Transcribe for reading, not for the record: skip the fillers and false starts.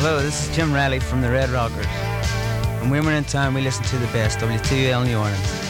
Hello, this is Jim Raleigh from the Red Rockers. And when we're in town, we listen to the best, WTL New Orleans.